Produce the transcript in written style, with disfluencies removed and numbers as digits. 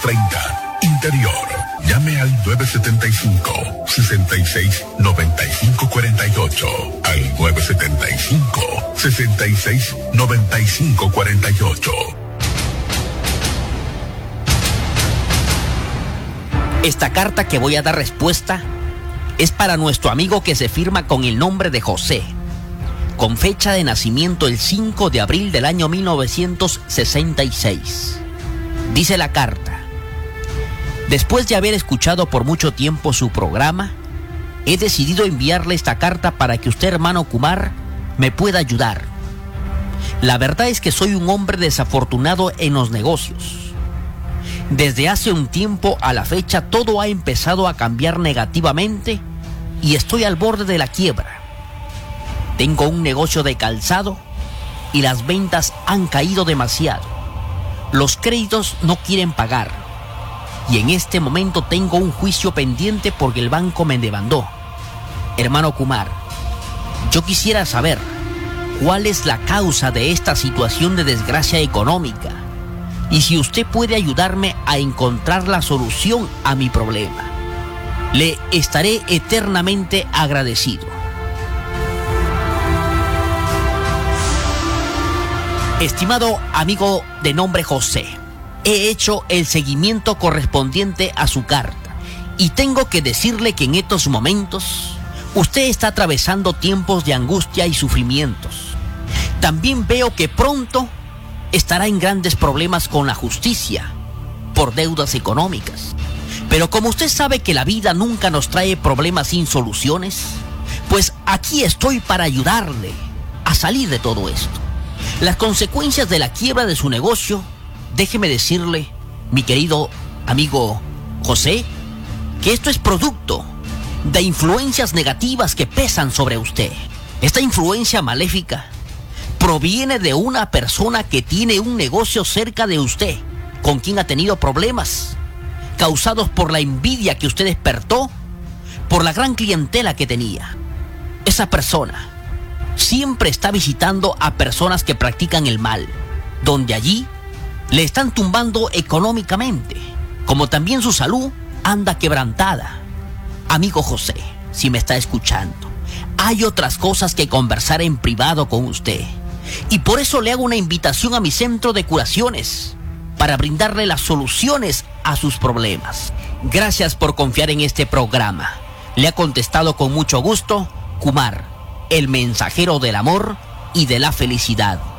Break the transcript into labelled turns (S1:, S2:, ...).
S1: 30. Interior. Llame al 975-669548. Al 975-669548.
S2: Esta carta que voy a dar respuesta es para nuestro amigo que se firma con el nombre de José, con fecha de nacimiento el 5 de abril del año 1966. Dice la carta: después de haber escuchado por mucho tiempo su programa, he decidido enviarle esta carta para que usted, hermano Kumar, me pueda ayudar. La verdad es que soy un hombre desafortunado en los negocios. Desde hace un tiempo a la fecha todo ha empezado a cambiar negativamente y estoy al borde de la quiebra. Tengo un negocio de calzado y las ventas han caído demasiado. Los créditos no quieren pagar y en este momento tengo un juicio pendiente porque el banco me demandó. Hermano Kumar, yo quisiera saber cuál es la causa de esta situación de desgracia económica y si usted puede ayudarme a encontrar la solución a mi problema. Le estaré eternamente agradecido. Estimado amigo de nombre José, he hecho el seguimiento correspondiente a su carta y tengo que decirle que en estos momentos usted está atravesando tiempos de angustia y sufrimientos. También veo que pronto estará en grandes problemas con la justicia por deudas económicas. Pero como usted sabe que la vida nunca nos trae problemas sin soluciones, pues aquí estoy para ayudarle a salir de todo esto. Las consecuencias de la quiebra de su negocio, déjeme decirle, mi querido amigo José, que esto es producto de influencias negativas que pesan sobre usted. Esta influencia maléfica proviene de una persona que tiene un negocio cerca de usted, con quien ha tenido problemas causados por la envidia que usted despertó, por la gran clientela que tenía. Esa persona siempre está visitando a personas que practican el mal, donde allí le están tumbando económicamente, como también su salud anda quebrantada. Amigo José, si me está escuchando, hay otras cosas que conversar en privado con usted. Y por eso le hago una invitación a mi centro de curaciones para brindarle las soluciones a sus problemas. Gracias por confiar en este programa. Le ha contestado con mucho gusto Kumar, el mensajero del amor y de la felicidad.